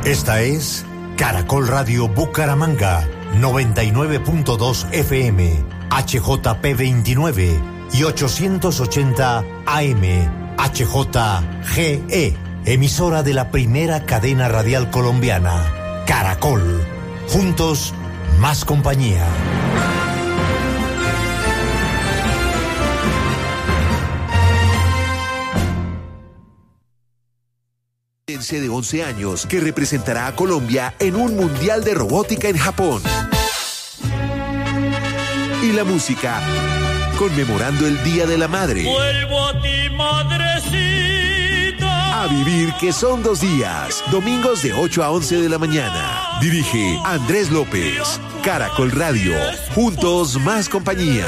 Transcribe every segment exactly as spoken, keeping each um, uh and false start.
Esta es Caracol Radio Bucaramanga, noventa y nueve punto dos F M, H J P veintinueve y ochocientos ochenta A M, H J G E, emisora de la primera cadena radial colombiana, Caracol. Juntos, más compañía. De once años que representará a Colombia en un mundial de robótica en Japón. Y la música conmemorando el Día de la Madre. Vuelvo a ti, madrecita. A vivir, que son dos días. Domingos de ocho a once de la mañana. Dirige Andrés López. Caracol Radio. Juntos, más compañía.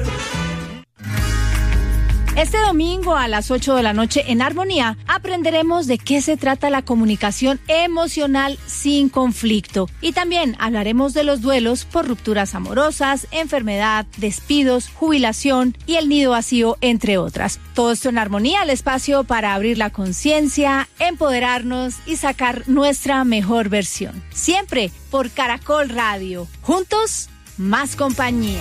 Este domingo a las ocho de la noche en Armonía aprenderemos de qué se trata la comunicación emocional sin conflicto. Y también hablaremos de los duelos por rupturas amorosas, enfermedad, despidos, jubilación y el nido vacío, entre otras. Todo esto en Armonía, el espacio para abrir la conciencia, empoderarnos y sacar nuestra mejor versión. Siempre por Caracol Radio. Juntos, más compañía.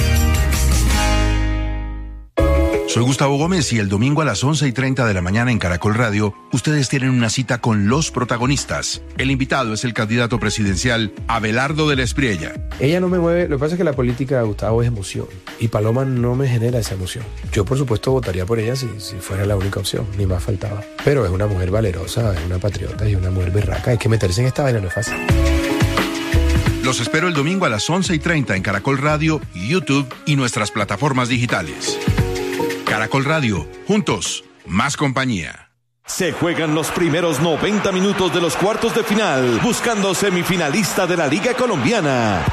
Soy Gustavo Gómez y el domingo a las once y treinta de la mañana en Caracol Radio, ustedes tienen una cita con los protagonistas. El invitado es el candidato presidencial Abelardo de la Espriella. Ella no me mueve, lo que pasa es que la política, Gustavo, es emoción y Paloma no me genera esa emoción. Yo, por supuesto, votaría por ella si, si fuera la única opción, ni más faltaba. Pero es una mujer valerosa, es una patriota y una mujer berraca. Hay que meterse en esta vaina, no es fácil. Los espero el domingo a las once y treinta en Caracol Radio, YouTube y nuestras plataformas digitales. Caracol Radio, juntos, más compañía. Se juegan los primeros noventa minutos de los cuartos de final, buscando semifinalista de la Liga Colombiana.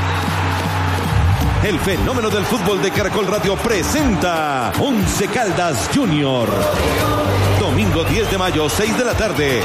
El fenómeno del fútbol de Caracol Radio presenta Once Caldas Junior. Domingo diez de mayo, seis de la tarde.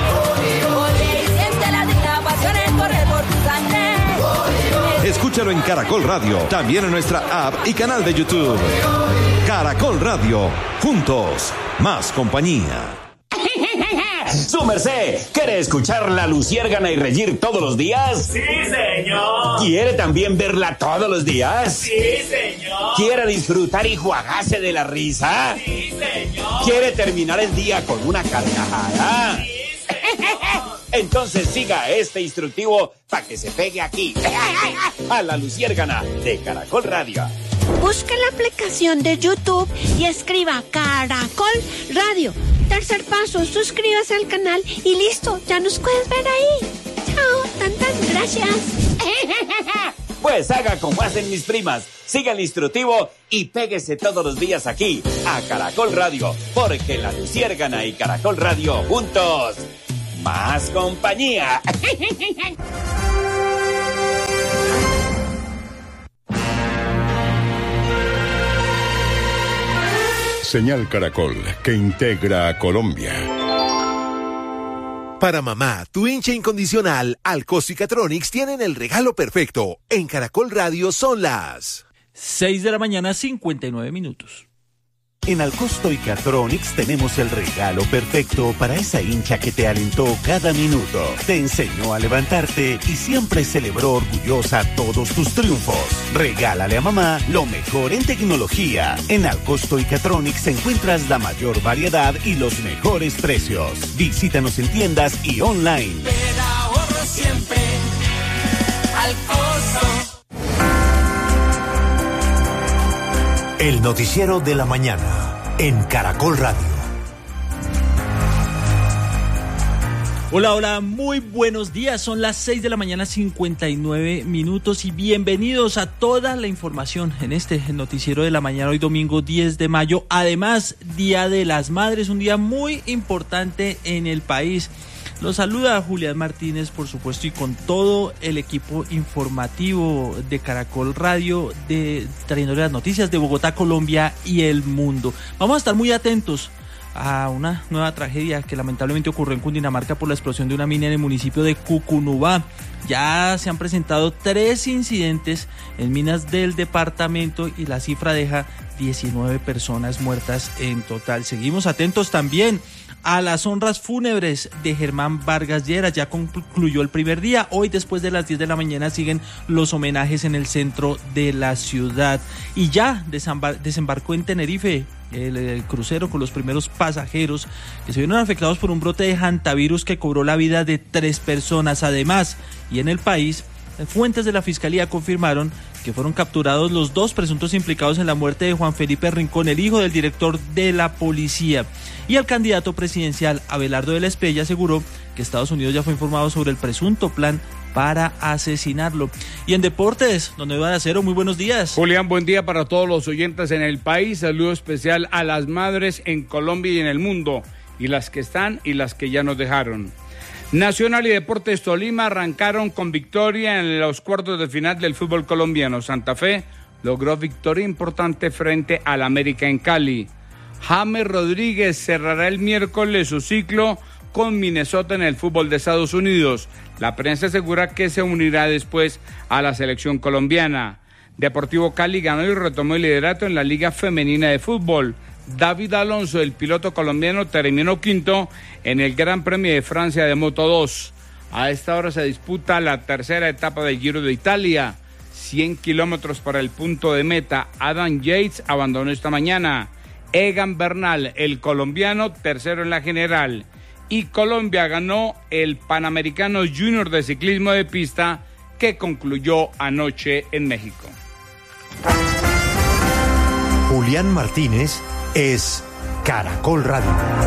Escúchalo en Caracol Radio, también en nuestra app y canal de YouTube. Caracol Radio, juntos, más compañía. Su merced, ¿quiere escuchar La Luciérgana y reír todos los días? Sí, señor. ¿Quiere también verla todos los días? Sí, señor. ¿Quiere disfrutar y juagarse de la risa? Sí, señor. ¿Quiere terminar el día con una carcajada? Sí, señor. Entonces siga este instructivo para que se pegue aquí, a La Luciérgana de Caracol Radio. Busque la aplicación de YouTube y escriba Caracol Radio. Tercer paso, suscríbase al canal y listo, ya nos puedes ver ahí. Chao, tantas gracias. Pues haga como hacen mis primas, siga el instructivo y péguese todos los días aquí, a Caracol Radio, porque La Luciérgana y Caracol Radio juntos, más compañía. Señal Caracol, que integra a Colombia. Para mamá, tu hincha incondicional, Alcosto y Catronics tienen el regalo perfecto. En Caracol Radio son las seis de la mañana, cincuenta y nueve minutos. En Alcosto y Catronics tenemos el regalo perfecto para esa hincha que te alentó cada minuto, te enseñó a levantarte y siempre celebró orgullosa todos tus triunfos. Regálale a mamá lo mejor en tecnología. En Alcosto y Catronics encuentras la mayor variedad y los mejores precios. Visítanos en tiendas y online. Te da ahorro siempre, Alcosto. El noticiero de la mañana en Caracol Radio. Hola, hola, muy buenos días. Son las seis de la mañana, cincuenta y nueve minutos y bienvenidos a toda la información en este noticiero de la mañana hoy domingo diez de mayo. Además, Día de las Madres, un día muy importante en el país. Los saluda Julián Martínez, por supuesto, y con todo el equipo informativo de Caracol Radio, de trayendo las noticias de Bogotá, Colombia y el mundo. Vamos a estar muy atentos a una nueva tragedia que lamentablemente ocurrió en Cundinamarca por la explosión de una mina en el municipio de Cucunubá. Ya se han presentado tres incidentes en minas del departamento y la cifra deja diecinueve personas muertas en total. Seguimos atentos también a las honras fúnebres de Germán Vargas Lleras. Ya concluyó el primer día. Hoy, después de las diez de la mañana, siguen los homenajes en el centro de la ciudad. Y ya desembar- desembarcó en Tenerife el, el crucero con los primeros pasajeros que se vieron afectados por un brote de hantavirus que cobró la vida de tres personas. Además, y en el país, fuentes de la Fiscalía confirmaron que fueron capturados los dos presuntos implicados en la muerte de Juan Felipe Rincón, el hijo del director de la policía. Y el candidato presidencial Abelardo de la Espriella aseguró que Estados Unidos ya fue informado sobre el presunto plan para asesinarlo. Y en deportes, don Eduardo Acero, muy buenos días. Julián, buen día para todos los oyentes en el país. Saludo especial a las madres en Colombia y en el mundo, y las que están y las que ya nos dejaron. Nacional y Deportes Tolima arrancaron con victoria en los cuartos de final del fútbol colombiano. Santa Fe logró victoria importante frente al América en Cali. James Rodríguez cerrará el miércoles su ciclo con Minnesota en el fútbol de Estados Unidos. La prensa asegura que se unirá después a la selección colombiana. Deportivo Cali ganó y retomó el liderato en la Liga Femenina de Fútbol. David Alonso, el piloto colombiano, terminó quinto en el Gran Premio de Francia de Moto dos. A esta hora se disputa la tercera etapa del Giro de Italia. cien kilómetros para el punto de meta. Adam Yates abandonó esta mañana. Egan Bernal, el colombiano, tercero en la general. Y Colombia ganó el Panamericano Junior de Ciclismo de Pista, que concluyó anoche en México. Julián Martínez es Caracol Radio.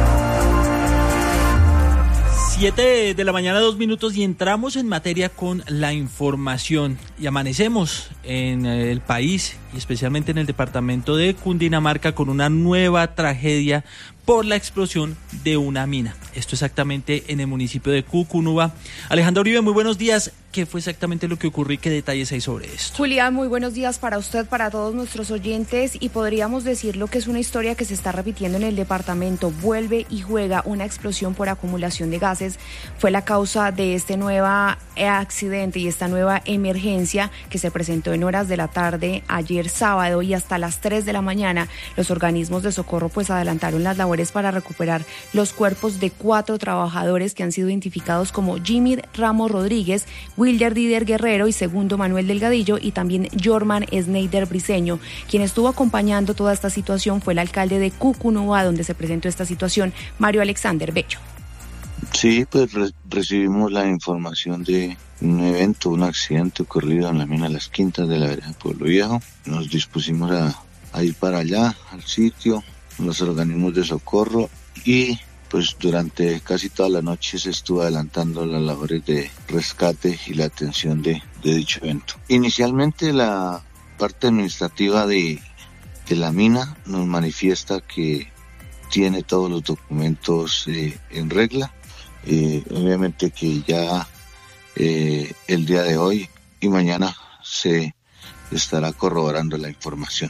Siete de la mañana, dos minutos, y entramos en materia con la información. Y amanecemos en el país y especialmente en el departamento de Cundinamarca con una nueva tragedia por la explosión de una mina. Esto exactamente en el municipio de Cucunúa. Alejandra Uribe, muy buenos días. ¿Qué fue exactamente lo que ocurrió y qué detalles hay sobre esto? Julián, muy buenos días para usted, para todos nuestros oyentes, y podríamos decirlo que es una historia que se está repitiendo en el departamento. Vuelve y juega una explosión por acumulación de gases. Fue la causa de este nuevo accidente y esta nueva emergencia que se presentó en horas de la tarde ayer sábado, y hasta las tres de la mañana los organismos de socorro pues adelantaron las labores para recuperar los cuerpos de cuatro trabajadores que han sido identificados como Jimmy Ramos Rodríguez, Wilder Dider Guerrero y Segundo Manuel Delgadillo, y también Jorman Schneider Briceño. Quien estuvo acompañando toda esta situación fue el alcalde de Cucunúa, donde se presentó esta situación, Mario Alexander Bello. Sí, pues re- recibimos la información de un evento, un accidente ocurrido en la mina Las Quintas de la vereda de Pueblo Viejo. Nos dispusimos a, a ir para allá, al sitio, los organismos de socorro, y pues durante casi toda la noche se estuvo adelantando las labores de rescate y la atención de, de dicho evento. Inicialmente la parte administrativa de, de la mina nos manifiesta que tiene todos los documentos eh, en regla. Eh, obviamente que ya eh, el día de hoy y mañana se estará corroborando la información.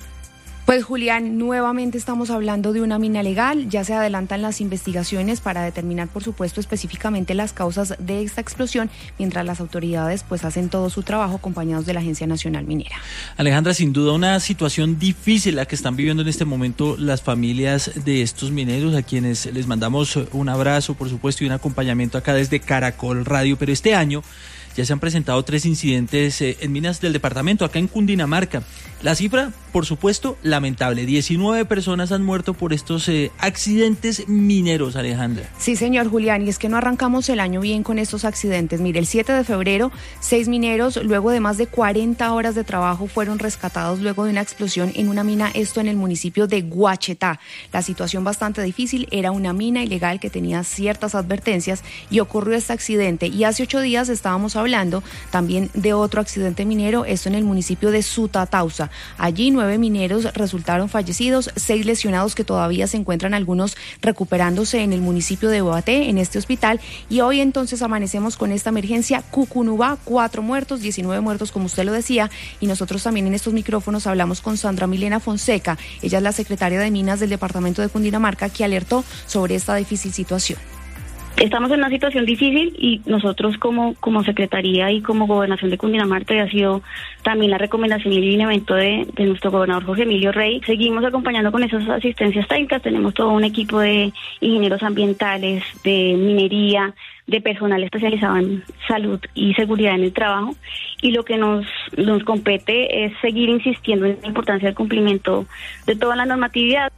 Pues Julián, nuevamente estamos hablando de una mina legal. Ya se adelantan las investigaciones para determinar, por supuesto, específicamente las causas de esta explosión, mientras las autoridades pues hacen todo su trabajo acompañados de la Agencia Nacional Minera. Alejandra, sin duda una situación difícil la que están viviendo en este momento las familias de estos mineros, a quienes les mandamos un abrazo, por supuesto, y un acompañamiento acá desde Caracol Radio. Pero este año ya se han presentado tres incidentes eh, en minas del departamento, acá en Cundinamarca. La cifra, por supuesto, lamentable. diecinueve personas han muerto por estos eh, accidentes mineros, Alejandra. Sí, señor Julián, y es que no arrancamos el año bien con estos accidentes. Mire, el siete de febrero, seis mineros, luego de más de cuarenta horas de trabajo, fueron rescatados luego de una explosión en una mina, esto en el municipio de Guachetá. La situación bastante difícil, era una mina ilegal que tenía ciertas advertencias y ocurrió este accidente. Y hace ocho días estábamos hablando también de otro accidente minero, esto en el municipio de Sutatausa. Allí nueve mineros resultaron fallecidos, seis lesionados que todavía se encuentran algunos recuperándose en el municipio de Boaté, en este hospital. Y hoy entonces amanecemos con esta emergencia. Cucunúa, cuatro muertos, diecinueve muertos como usted lo decía, y nosotros también en estos micrófonos hablamos con Sandra Milena Fonseca. Ella es la secretaria de Minas del departamento de Cundinamarca, que alertó sobre esta difícil situación. Estamos en una situación difícil y nosotros como, como Secretaría y como Gobernación de Cundinamarca, y ha sido también la recomendación y el lineamiento de, de nuestro gobernador Jorge Emilio Rey, seguimos acompañando con esas asistencias técnicas. Tenemos todo un equipo de ingenieros ambientales, de minería, de personal especializado en salud y seguridad en el trabajo, y lo que nos, nos compete es seguir insistiendo en la importancia del cumplimiento de toda la normatividad.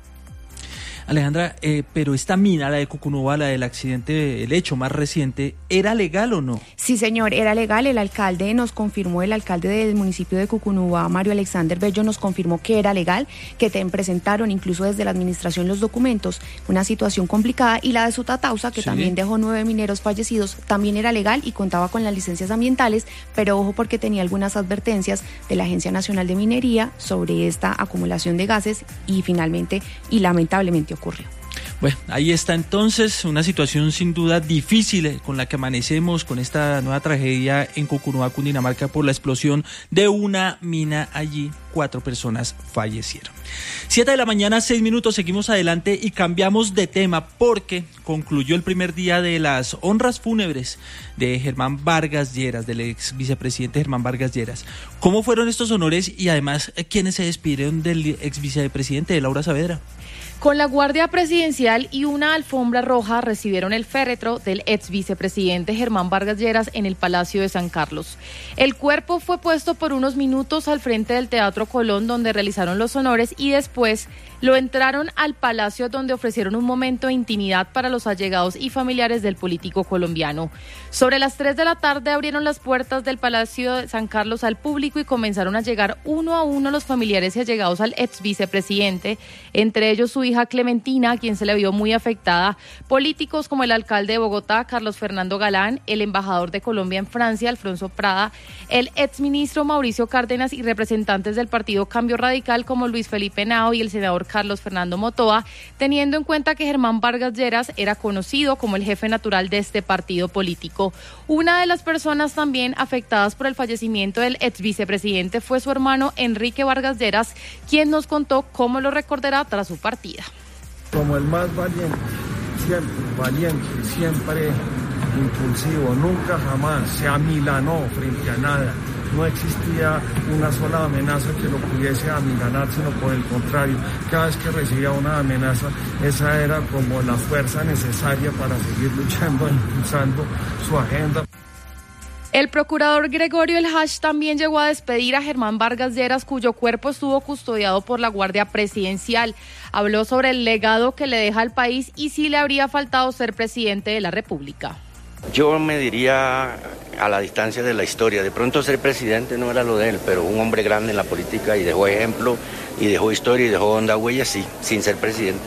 Alejandra, eh, pero esta mina, la de Cucunúa, la del accidente, el hecho más reciente, ¿era legal o no? Sí, señor, era legal. El alcalde nos confirmó, el alcalde del municipio de Cucunúa, Mario Alexander Bello, nos confirmó que era legal, que te presentaron incluso desde la administración los documentos. Una situación complicada. Y la de Sutatausa, que ¿sí? también dejó nueve mineros fallecidos, también era legal y contaba con las licencias ambientales, pero ojo porque tenía algunas advertencias de la Agencia Nacional de Minería sobre esta acumulación de gases y finalmente y lamentablemente ocurrió. Bueno, ahí está entonces una situación sin duda difícil con la que amanecemos con esta nueva tragedia en Cucunúa, Cundinamarca, por la explosión de una mina allí. Cuatro personas fallecieron. Siete de la mañana, seis minutos, seguimos adelante y cambiamos de tema porque concluyó el primer día de las honras fúnebres de Germán Vargas Lleras, del ex vicepresidente Germán Vargas Lleras. ¿Cómo fueron estos honores y además quiénes se despidieron del ex vicepresidente, de Laura Saavedra? Con la Guardia Presidencial y una alfombra roja recibieron el féretro del ex vicepresidente Germán Vargas Lleras en el Palacio de San Carlos. El cuerpo fue puesto por unos minutos al frente del Teatro Colón, donde realizaron los honores, y después lo entraron al Palacio, donde ofrecieron un momento de intimidad para los allegados y familiares del político colombiano. Sobre las tres de la tarde abrieron las puertas del Palacio de San Carlos al público y comenzaron a llegar uno a uno los familiares y allegados al ex vicepresidente, entre ellos su hija Clementina, a quien se le vio muy afectada, políticos como el alcalde de Bogotá, Carlos Fernando Galán, el embajador de Colombia en Francia, Alfonso Prada, el exministro Mauricio Cárdenas y representantes del partido Cambio Radical como Luis Felipe Henao y el senador Carlos Fernando Motoa, teniendo en cuenta que Germán Vargas Lleras era conocido como el jefe natural de este partido político. Una de las personas también afectadas por el fallecimiento del ex vicepresidente fue su hermano Enrique Vargas Lleras, quien nos contó cómo lo recordará tras su partida. Como el más valiente, siempre valiente, siempre impulsivo, nunca jamás se amilanó frente a nada. No existía una sola amenaza que lo pudiese amilanar, sino por el contrario, cada vez que recibía una amenaza, esa era como la fuerza necesaria para seguir luchando e impulsando su agenda. El procurador Gregorio El Hash también llegó a despedir a Germán Vargas Lleras, cuyo cuerpo estuvo custodiado por la Guardia Presidencial. Habló sobre el legado que le deja al país y si le habría faltado ser presidente de la República. Yo me diría a la distancia de la historia, de pronto ser presidente no era lo de él, pero un hombre grande en la política y dejó ejemplo y dejó historia y dejó honda huella, sí, sin ser presidente.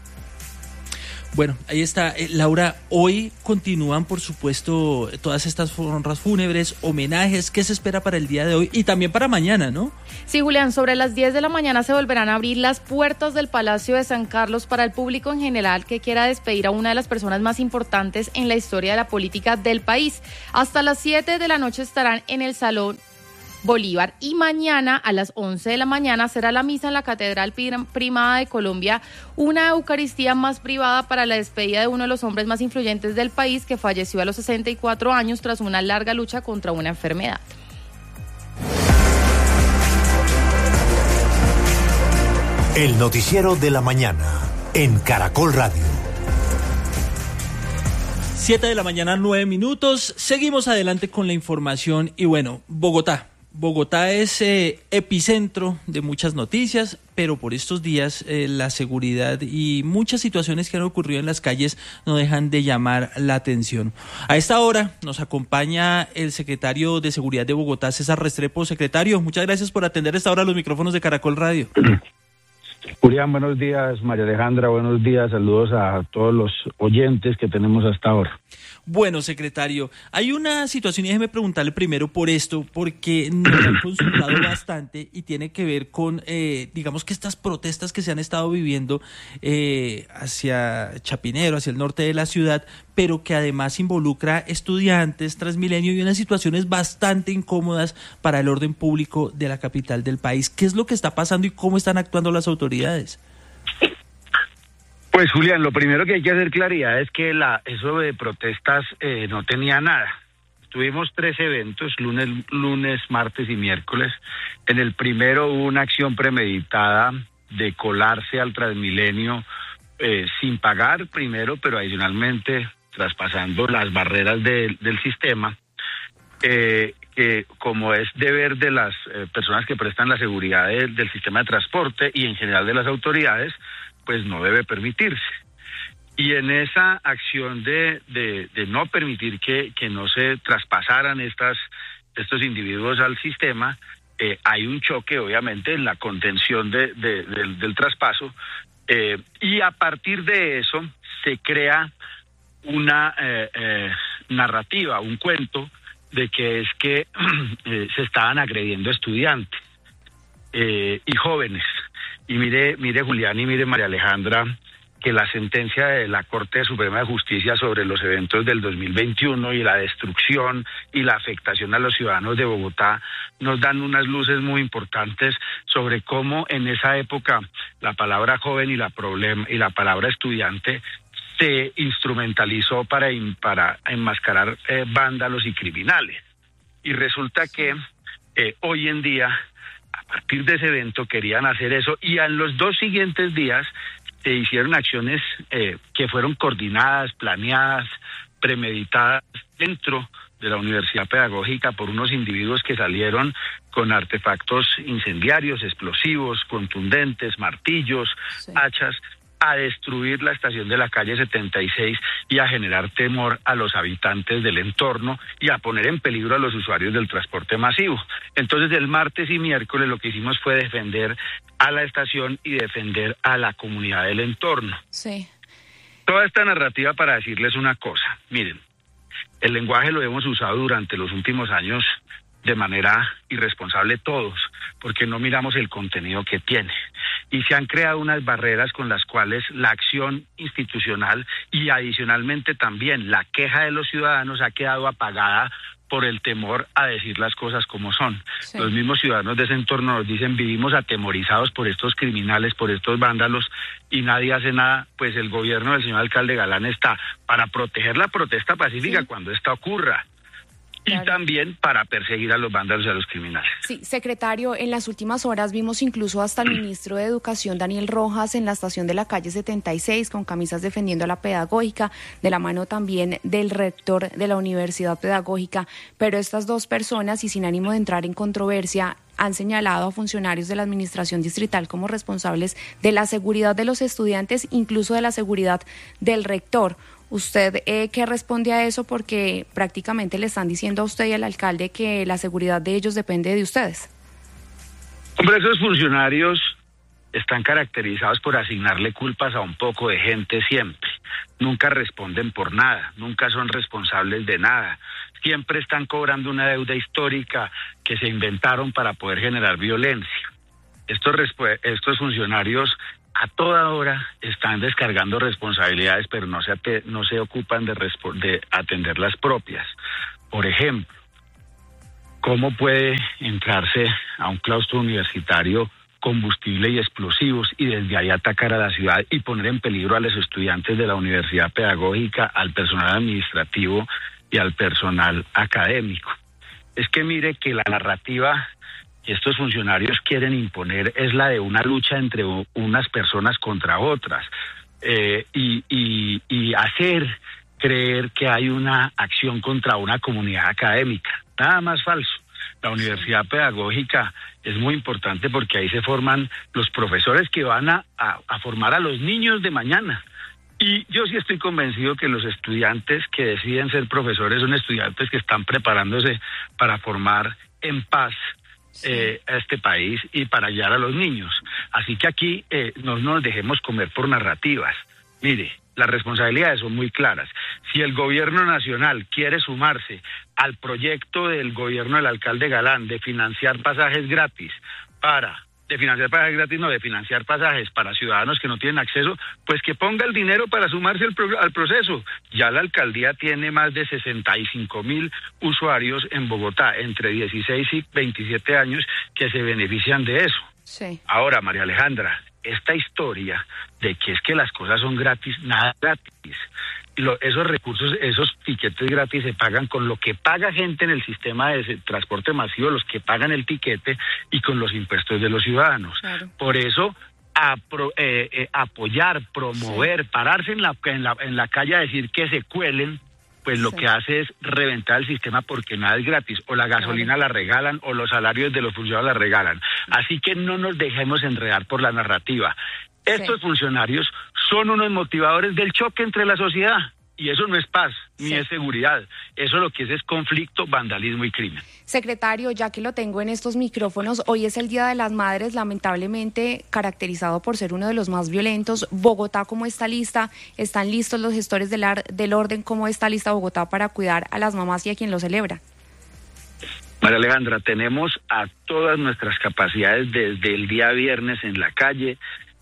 Bueno, ahí está. Eh, Laura, hoy continúan, por supuesto, todas estas honras fúnebres, homenajes. ¿Qué se espera para el día de hoy y también para mañana, no? Sí, Julián, sobre las diez de la mañana se volverán a abrir las puertas del Palacio de San Carlos para el público en general que quiera despedir a una de las personas más importantes en la historia de la política del país. Hasta las siete de la noche estarán en el Salón Bolívar y mañana a las once de la mañana será la misa en la Catedral Primada de Colombia, una Eucaristía más privada para la despedida de uno de los hombres más influyentes del país que falleció a los sesenta y cuatro años tras una larga lucha contra una enfermedad. El noticiero de la mañana en Caracol Radio. Siete de la mañana, nueve minutos. Seguimos adelante con la información y bueno, Bogotá. Bogotá es eh, epicentro de muchas noticias, pero por estos días eh, la seguridad y muchas situaciones que han ocurrido en las calles no dejan de llamar la atención. A esta hora nos acompaña el secretario de Seguridad de Bogotá, César Restrepo. Secretario, muchas gracias por atender a esta hora los micrófonos de Caracol Radio. Julián, buenos días. María Alejandra, buenos días. Saludos a todos los oyentes que tenemos hasta ahora. Bueno, secretario, hay una situación y déjeme preguntarle primero por esto, porque nos han consultado bastante y tiene que ver con, eh, digamos que estas protestas que se han estado viviendo eh, hacia Chapinero, hacia el norte de la ciudad, pero que además involucra estudiantes, Transmilenio y unas situaciones bastante incómodas para el orden público de la capital del país. ¿Qué es lo que está pasando y cómo están actuando las autoridades? Pues Julián, lo primero que hay que hacer claridad es que la, eso de protestas eh, no tenía nada. Tuvimos tres eventos, lunes, lunes, martes y miércoles. En el primero hubo una acción premeditada de colarse al Transmilenio eh, sin pagar primero, pero adicionalmente traspasando las barreras de, del sistema, eh, que como es deber de las eh, personas que prestan la seguridad de, del sistema de transporte y en general de las autoridades, pues no debe permitirse. Y en esa acción de, de, de no permitir que, que no se traspasaran estas, estos individuos al sistema, eh, hay un choque obviamente en la contención de, de, del, del traspaso, eh, y a partir de eso se crea una eh, eh, narrativa, un cuento de que es que eh, se estaban agrediendo estudiantes eh, y jóvenes. Y mire, mire Julián y mire María Alejandra, que la sentencia de la Corte Suprema de Justicia sobre los eventos del dos mil veintiuno y la destrucción y la afectación a los ciudadanos de Bogotá nos dan unas luces muy importantes sobre cómo en esa época la palabra joven y la problema y la palabra estudiante se instrumentalizó para, para enmascarar eh, vándalos y criminales. Y resulta que eh, hoy en día, a partir de ese evento, querían hacer eso, y en los dos siguientes días se hicieron acciones eh, que fueron coordinadas, planeadas, premeditadas dentro de la Universidad Pedagógica por unos individuos que salieron con artefactos incendiarios, explosivos, contundentes, martillos, sí. hachas, a destruir la estación de la calle setenta y seis y a generar temor a los habitantes del entorno y a poner en peligro a los usuarios del transporte masivo. Entonces, el martes y miércoles lo que hicimos fue defender a la estación y defender a la comunidad del entorno. Sí. Toda esta narrativa para decirles una cosa. Miren, el lenguaje lo hemos usado durante los últimos años de manera irresponsable todos, porque no miramos el contenido que tiene. Y se han creado unas barreras con las cuales la acción institucional y adicionalmente también la queja de los ciudadanos ha quedado apagada por el temor a decir las cosas como son. Sí. Los mismos ciudadanos de ese entorno nos dicen, vivimos atemorizados por estos criminales, por estos vándalos, y nadie hace nada. Pues el gobierno del señor alcalde Galán está para proteger la protesta pacífica sí. cuando esta ocurra. Claro. Y también para perseguir a los vándalos y a los criminales. Sí, secretario, en las últimas horas vimos incluso hasta el ministro de Educación, Daniel Rojas, en la estación de la calle setenta y seis, con camisas defendiendo a la pedagógica, de la mano también del rector de la Universidad Pedagógica. Pero estas dos personas, y sin ánimo de entrar en controversia, han señalado a funcionarios de la administración distrital como responsables de la seguridad de los estudiantes, incluso de la seguridad del rector. ¿Usted eh, qué responde a eso? Porque prácticamente le están diciendo a usted y al alcalde que la seguridad de ellos depende de ustedes. Hombre, esos funcionarios están caracterizados por asignarle culpas a un poco de gente siempre. Nunca responden por nada, nunca son responsables de nada. Siempre están cobrando una deuda histórica que se inventaron para poder generar violencia. Estos, estos funcionarios a toda hora están descargando responsabilidades, pero no se, ate, no se ocupan de, de atender las propias. Por ejemplo, ¿cómo puede entrarse a un claustro universitario combustible y explosivos y desde ahí atacar a la ciudad y poner en peligro a los estudiantes de la Universidad Pedagógica, al personal administrativo y al personal académico? Es que mire que la narrativa que estos funcionarios quieren imponer es la de una lucha entre unas personas contra otras, eh, y, y, y hacer creer que hay una acción contra una comunidad académica. Nada más falso. La Universidad Pedagógica es muy importante porque ahí se forman los profesores que van a, a, a formar a los niños de mañana. Y yo sí estoy convencido que los estudiantes que deciden ser profesores son estudiantes que están preparándose para formar en paz Sí. Eh, a este país y para guiar a los niños. Así que aquí eh, no nos dejemos comer por narrativas. Mire, las responsabilidades son muy claras. Si el gobierno nacional quiere sumarse al proyecto del gobierno del alcalde Galán de financiar pasajes gratis para... de financiar pasajes gratis, no, de financiar pasajes para ciudadanos que no tienen acceso, pues que ponga el dinero para sumarse al, pro, al proceso. Ya la alcaldía tiene más de sesenta y cinco mil usuarios en Bogotá, entre dieciséis y veintisiete años, que se benefician de eso. Sí. Ahora, María Alejandra, esta historia de que es que las cosas son gratis, nada gratis. Lo, esos recursos, esos tiquetes gratis se pagan con lo que paga gente en el sistema de transporte masivo, los que pagan el tiquete y con los impuestos de los ciudadanos. Claro. Por eso, a pro, eh, eh, apoyar, promover, sí. pararse en la, en, la, en la calle a decir que se cuelen, pues lo sí. que hace es reventar el sistema porque nada es gratis. O la gasolina claro. la regalan o los salarios de los funcionarios la regalan. Así que no nos dejemos enredar por la narrativa. Estos sí. funcionarios son unos motivadores del choque entre la sociedad y eso no es paz ni sí. es seguridad. Eso lo que es es conflicto, vandalismo y crimen. Secretario, ya que lo tengo en estos micrófonos, hoy es el Día de las Madres, lamentablemente caracterizado por ser uno de los más violentos. Bogotá, ¿cómo está lista? ¿Están listos los gestores del, ar- del orden? ¿Cómo está lista Bogotá para cuidar a las mamás y a quien lo celebra? María Alejandra, tenemos a todas nuestras capacidades desde el día viernes en la calle.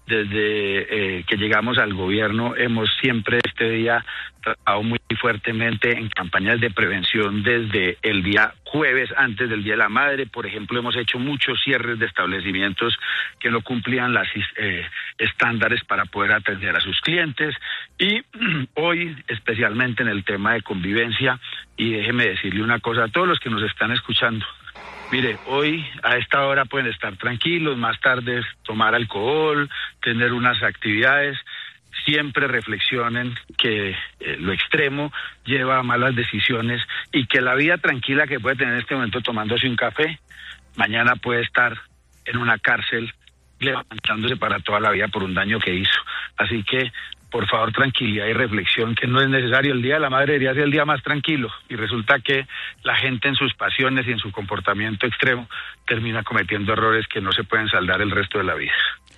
Desde eh, que llegamos al gobierno hemos siempre este día trabajado muy fuertemente en campañas de prevención desde el día jueves antes del Día de la Madre. Por ejemplo, hemos hecho muchos cierres de establecimientos que no cumplían los eh, estándares para poder atender a sus clientes y hoy especialmente en el tema de convivencia. Y déjeme decirle una cosa a todos los que nos están escuchando. Mire, hoy a esta hora pueden estar tranquilos, más tarde tomar alcohol, tener unas actividades. Siempre reflexionen que eh, lo extremo lleva a malas decisiones y que la vida tranquila que puede tener en este momento tomándose un café, mañana puede estar en una cárcel levantándose para toda la vida por un daño que hizo. Así que, por favor, tranquilidad y reflexión, que no es necesario. El Día de la Madre debería ser el día más tranquilo y resulta que la gente en sus pasiones y en su comportamiento extremo termina cometiendo errores que no se pueden saldar el resto de la vida.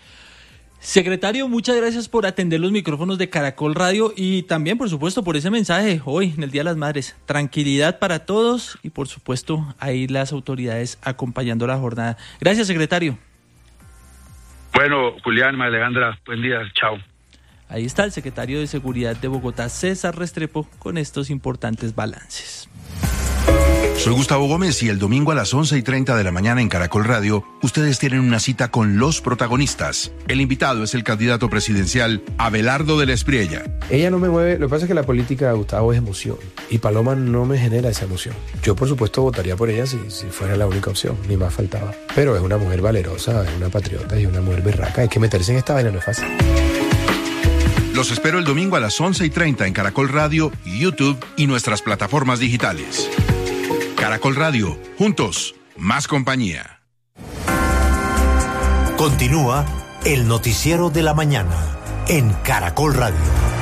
Secretario, muchas gracias por atender los micrófonos de Caracol Radio y también, por supuesto, por ese mensaje hoy en el Día de las Madres. Tranquilidad para todos y, por supuesto, ahí las autoridades acompañando la jornada. Gracias, secretario. Bueno, Julián, María Alejandra, buen día, chao. Ahí está el secretario de Seguridad de Bogotá, César Restrepo, con estos importantes balances. Soy Gustavo Gómez y el domingo a las once y treinta de la mañana en Caracol Radio, ustedes tienen una cita con los protagonistas. El invitado es el candidato presidencial Abelardo de la Espriella. Ella no me mueve, lo que pasa es que la política, Gustavo, es emoción y Paloma no me genera esa emoción. Yo, por supuesto, votaría por ella si, si fuera la única opción, ni más faltaba. Pero es una mujer valerosa, es una patriota y una mujer berraca. Hay que meterse en esta vaina, no es fácil. Los espero el domingo a las once y treinta en Caracol Radio, YouTube y nuestras plataformas digitales. Caracol Radio, juntos, más compañía. Continúa el noticiero de la mañana en Caracol Radio.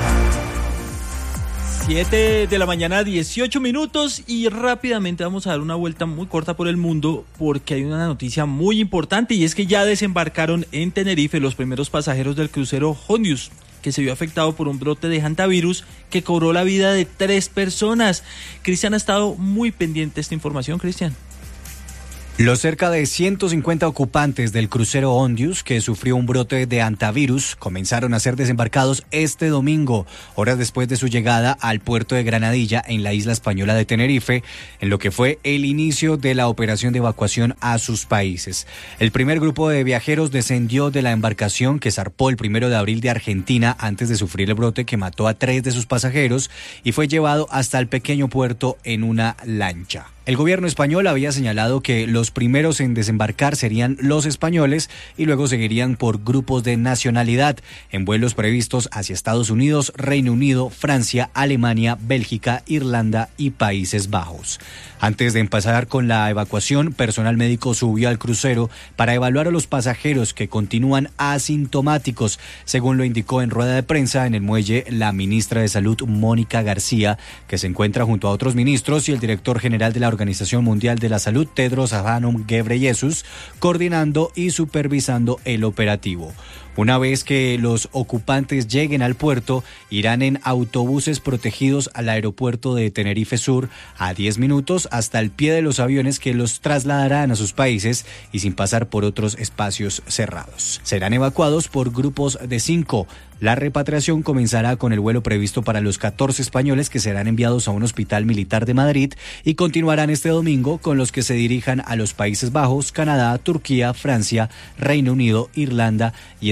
siete de la mañana, dieciocho minutos y rápidamente vamos a dar una vuelta muy corta por el mundo porque hay una noticia muy importante y es que ya desembarcaron en Tenerife los primeros pasajeros del crucero Hondius, que se vio afectado por un brote de hantavirus que cobró la vida de tres personas. Cristian ha estado muy pendiente de esta información, Cristian. Los cerca de ciento cincuenta ocupantes del crucero Hondius, que sufrió un brote de hantavirus, comenzaron a ser desembarcados este domingo, horas después de su llegada al puerto de Granadilla, en la isla española de Tenerife, en lo que fue el inicio de la operación de evacuación a sus países. El primer grupo de viajeros descendió de la embarcación que zarpó el primero de abril de Argentina antes de sufrir el brote que mató a tres de sus pasajeros y fue llevado hasta el pequeño puerto en una lancha. El gobierno español había señalado que los primeros en desembarcar serían los españoles y luego seguirían por grupos de nacionalidad en vuelos previstos hacia Estados Unidos, Reino Unido, Francia, Alemania, Bélgica, Irlanda y Países Bajos. Antes de empezar con la evacuación, personal médico subió al crucero para evaluar a los pasajeros que continúan asintomáticos, según lo indicó en rueda de prensa en el muelle la ministra de Salud, Mónica García, que se encuentra junto a otros ministros y el director general de la Organización Mundial de la Salud, Tedros Adhanom Ghebreyesus, coordinando y supervisando el operativo. Una vez que los ocupantes lleguen al puerto, irán en autobuses protegidos al aeropuerto de Tenerife Sur a diez minutos hasta el pie de los aviones que los trasladarán a sus países y sin pasar por otros espacios cerrados. Serán evacuados por grupos de cinco. La repatriación comenzará con el vuelo previsto para los catorce españoles que serán enviados a un hospital militar de Madrid y continuarán este domingo con los que se dirijan a los Países Bajos, Canadá, Turquía, Francia, Reino Unido, Irlanda y Estados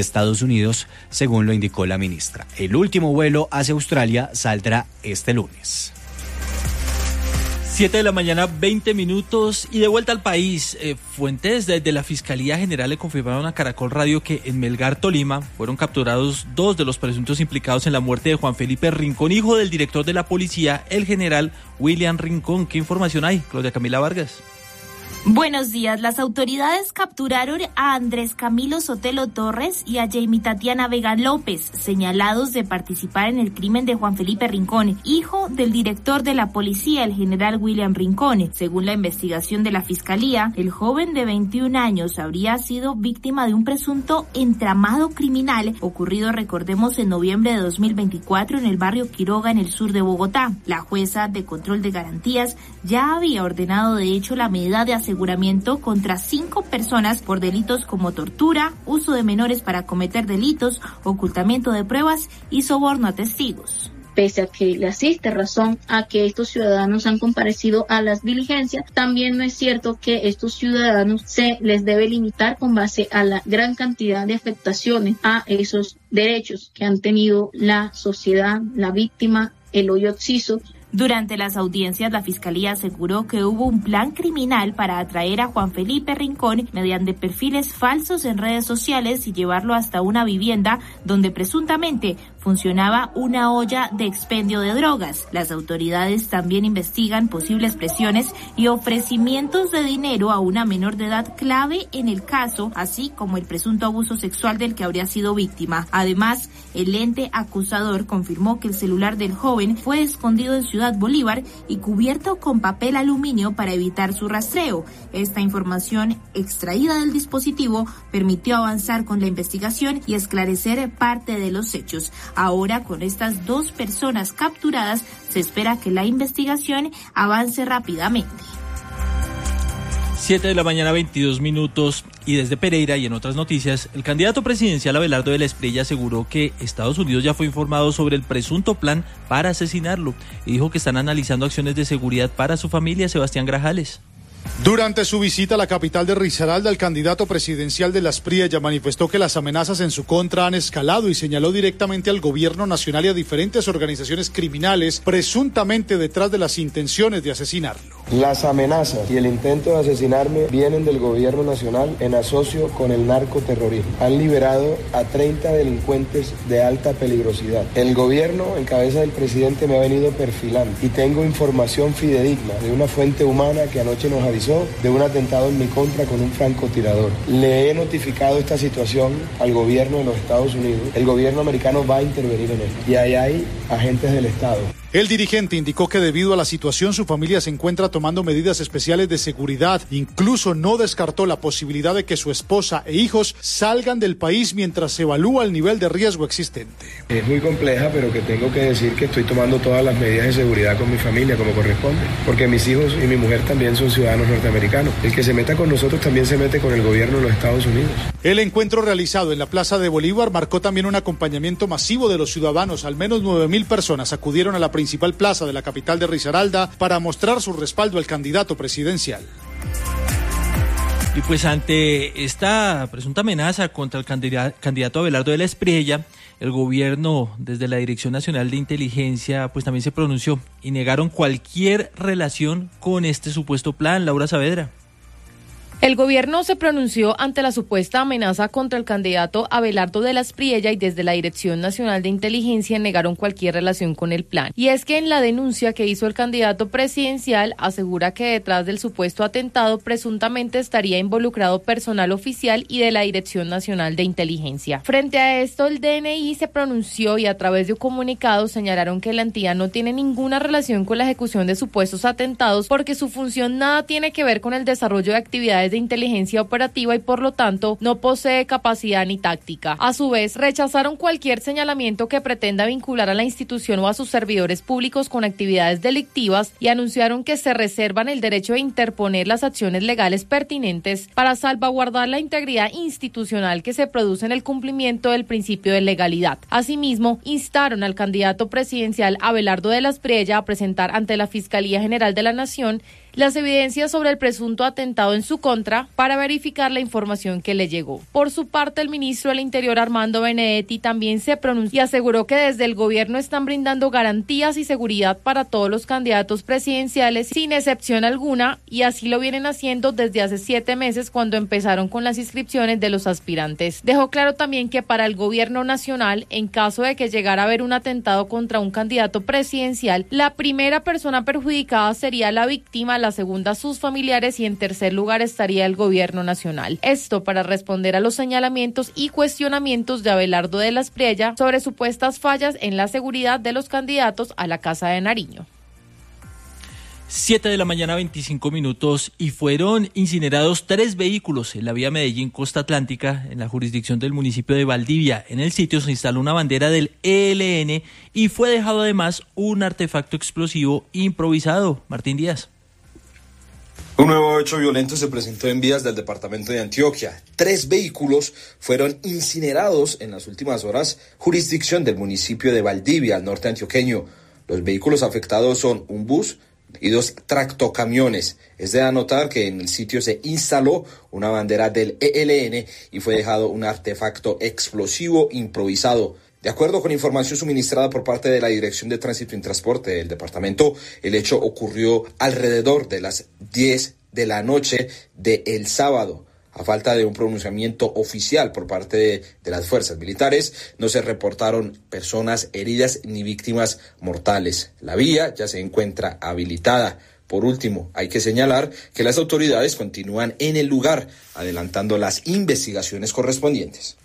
Estados Unidos, según lo indicó la ministra. El último vuelo hacia Australia saldrá este lunes. siete de la mañana, veinte minutos, y de vuelta al país. Eh, fuentes de, de la Fiscalía General le confirmaron a Caracol Radio que en Melgar, Tolima, fueron capturados dos de los presuntos implicados en la muerte de Juan Felipe Rincón, hijo del director de la policía, el general William Rincón. ¿Qué información hay, Claudia Camila Vargas? Buenos días. Las autoridades capturaron a Andrés Camilo Sotelo Torres y a Jamie Tatiana Vega López, señalados de participar en el crimen de Juan Felipe Rincón, hijo del director de la policía, el general William Rincón. Según la investigación de la Fiscalía, el joven de veintiún años habría sido víctima de un presunto entramado criminal ocurrido, recordemos, en noviembre de dos mil veinticuatro en el barrio Quiroga, en el sur de Bogotá. La jueza de control de garantías ya había ordenado, de hecho, la medida de aseguramiento contra cinco personas por delitos como tortura, uso de menores para cometer delitos, ocultamiento de pruebas y soborno a testigos. Pese a que le asiste razón a que estos ciudadanos han comparecido a las diligencias, también no es cierto que estos ciudadanos se les debe limitar con base a la gran cantidad de afectaciones a esos derechos que han tenido la sociedad, la víctima, el hoyo occiso. Durante las audiencias, la Fiscalía aseguró que hubo un plan criminal para atraer a Juan Felipe Rincón mediante perfiles falsos en redes sociales y llevarlo hasta una vivienda donde presuntamente funcionaba una olla de expendio de drogas. Las autoridades también investigan posibles presiones y ofrecimientos de dinero a una menor de edad clave en el caso, así como el presunto abuso sexual del que habría sido víctima. Además, el ente acusador confirmó que el celular del joven fue escondido en Ciudad Bolívar y cubierto con papel aluminio para evitar su rastreo. Esta información extraída del dispositivo permitió avanzar con la investigación y esclarecer parte de los hechos. Ahora, con estas dos personas capturadas, se espera que la investigación avance rápidamente. siete de la mañana, veintidós minutos, y desde Pereira y en otras noticias, el candidato presidencial Abelardo de la Espriella aseguró que Estados Unidos ya fue informado sobre el presunto plan para asesinarlo y dijo que están analizando acciones de seguridad para su familia. Sebastián Grajales. Durante su visita a la capital de Risaralda, el candidato presidencial de la Espriella manifestó que las amenazas en su contra han escalado y señaló directamente al gobierno nacional y a diferentes organizaciones criminales presuntamente detrás de las intenciones de asesinarlo. Las amenazas y el intento de asesinarme vienen del gobierno nacional en asocio con el narcoterrorismo. Han liberado a treinta delincuentes de alta peligrosidad. El gobierno, en cabeza del presidente, me ha venido perfilando y tengo información fidedigna de una fuente humana que anoche nos avisó de un atentado en mi contra con un francotirador. Le he notificado esta situación al gobierno de los Estados Unidos. El gobierno americano va a intervenir en esto y ahí hay agentes del Estado. El dirigente indicó que debido a la situación su familia se encuentra tomando medidas especiales de seguridad. Incluso no descartó la posibilidad de que su esposa e hijos salgan del país mientras se evalúa el nivel de riesgo existente. Es muy compleja, pero que tengo que decir que estoy tomando todas las medidas de seguridad con mi familia como corresponde, porque mis hijos y mi mujer también son ciudadanos norteamericanos. El que se meta con nosotros también se mete con el gobierno de los Estados Unidos. El encuentro realizado en la Plaza de Bolívar marcó también un acompañamiento masivo de los ciudadanos. Al menos nueve mil personas acudieron a la principal plaza de la capital de Risaralda para mostrar su respaldo al candidato presidencial. Y pues ante esta presunta amenaza contra el candidato Abelardo de la Espriella, el gobierno desde la Dirección Nacional de Inteligencia pues también se pronunció y negaron cualquier relación con este supuesto plan. Laura Saavedra. El gobierno se pronunció ante la supuesta amenaza contra el candidato Abelardo de la Espriella y desde la Dirección Nacional de Inteligencia negaron cualquier relación con el plan. Y es que en la denuncia que hizo el candidato presidencial asegura que detrás del supuesto atentado presuntamente estaría involucrado personal oficial y de la Dirección Nacional de Inteligencia. Frente a esto, el D N I se pronunció y a través de un comunicado señalaron que la entidad no tiene ninguna relación con la ejecución de supuestos atentados porque su función nada tiene que ver con el desarrollo de actividades de inteligencia operativa y por lo tanto no posee capacidad ni táctica. A su vez, rechazaron cualquier señalamiento que pretenda vincular a la institución o a sus servidores públicos con actividades delictivas y anunciaron que se reservan el derecho de interponer las acciones legales pertinentes para salvaguardar la integridad institucional que se produce en el cumplimiento del principio de legalidad. Asimismo, instaron al candidato presidencial Abelardo de la Espriella a presentar ante la Fiscalía General de la Nación las evidencias sobre el presunto atentado en su contra contra para verificar la información que le llegó. Por su parte, el ministro del Interior, Armando Benedetti, también se pronunció y aseguró que desde el gobierno están brindando garantías y seguridad para todos los candidatos presidenciales sin excepción alguna, y así lo vienen haciendo desde hace siete meses cuando empezaron con las inscripciones de los aspirantes. Dejó claro también que para el gobierno nacional, en caso de que llegara a haber un atentado contra un candidato presidencial, la primera persona perjudicada sería la víctima, la segunda sus familiares y en tercer lugar estaría el gobierno nacional. Esto para responder a los señalamientos y cuestionamientos de Abelardo de la Espriella sobre supuestas fallas en la seguridad de los candidatos a la Casa de Nariño. siete de la mañana, veinticinco minutos, y fueron incinerados tres vehículos en la vía Medellín-Costa Atlántica, en la jurisdicción del municipio de Valdivia. En el sitio se instaló una bandera del E L N y fue dejado además un artefacto explosivo improvisado. Martín Díaz. Un nuevo hecho violento se presentó en vías del departamento de Antioquia. Tres vehículos fueron incinerados en las últimas horas, jurisdicción del municipio de Valdivia, al norte antioqueño. Los vehículos afectados son un bus y dos tractocamiones. Es de anotar que en el sitio se instaló una bandera del E L N y fue dejado un artefacto explosivo improvisado. De acuerdo con información suministrada por parte de la Dirección de Tránsito y Transporte del departamento, el hecho ocurrió alrededor de las diez de la noche del sábado. A falta de un pronunciamiento oficial por parte de, de las fuerzas militares, no se reportaron personas heridas ni víctimas mortales. La vía ya se encuentra habilitada. Por último, hay que señalar que las autoridades continúan en el lugar, adelantando las investigaciones correspondientes.